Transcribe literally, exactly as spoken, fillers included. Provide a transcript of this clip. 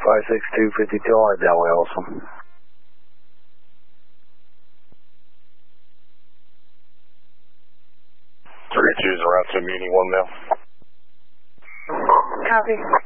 five six two fifty-two, I'll head that way also. three two's around to meeting one now. Copy.